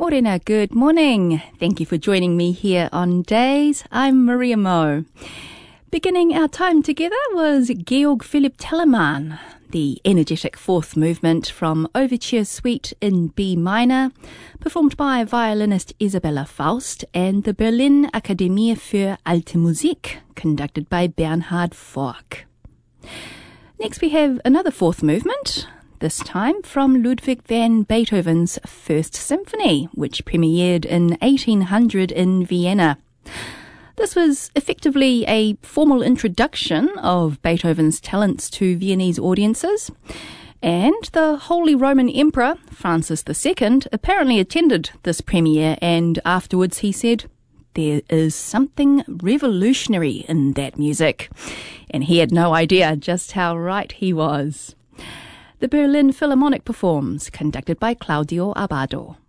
Morena, good morning. Thank you for joining me here on Days. I'm Maria Moe. Beginning our time together was Georg Philipp Telemann, the energetic fourth movement from Overture Suite in B minor, performed by violinist Isabella Faust and the Berlin Akademie für Alte Musik, conducted by Bernhard Forck. Next we have another fourth movement, this time from Ludwig van Beethoven's First Symphony, which premiered in 1800 in Vienna. This was effectively a formal introduction of Beethoven's talents to Viennese audiences, and the Holy Roman Emperor, Francis II, apparently attended this premiere, and afterwards he said, "There is something revolutionary in that music," and he had no idea just how right he was. The Berlin Philharmonic performs, conducted by Claudio Abbado.